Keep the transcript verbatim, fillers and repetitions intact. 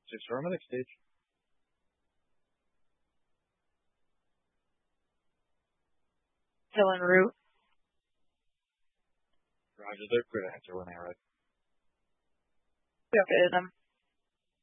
Six paramedic stage. Still en route. Roger, they're good answer when they arrive. Okay, them.